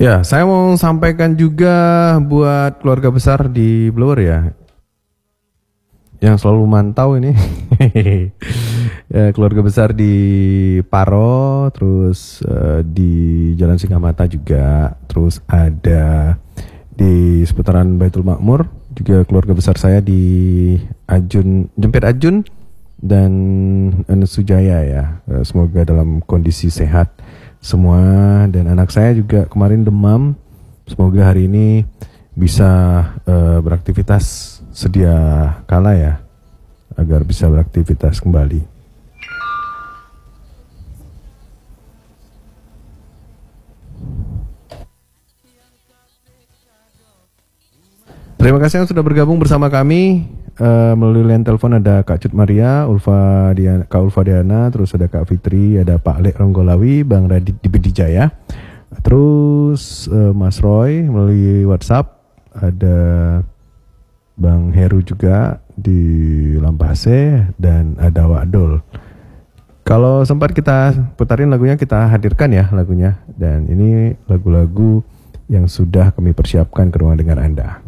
Ya, saya mau sampaikan juga buat keluarga besar di Blower ya, yang selalu mantau ini. Ya, keluarga besar di Paro, terus di Jalan Singamata juga, terus ada di seputaran Baitul Makmur, juga keluarga besar saya di Jempir Ajun dan Sujaya ya. Semoga dalam kondisi sehat semua, dan anak saya juga kemarin demam. Semoga hari ini bisa beraktivitas sedia kala ya, agar bisa beraktivitas kembali. Terima kasih yang sudah bergabung bersama kami. Melalui line telepon ada Kak Cut Maria, Kak Ulfa Diana, terus ada Kak Fitri, ada Pak Lek Ronggolawi, Bang Radit di Bedijaya, terus Mas Roy melalui WhatsApp, ada Bang Heru juga di Lampase, dan ada Wadol. Kalau sempat kita putarin lagunya, kita hadirkan ya lagunya, dan ini lagu-lagu yang sudah kami persiapkan ke ruang dengar Anda.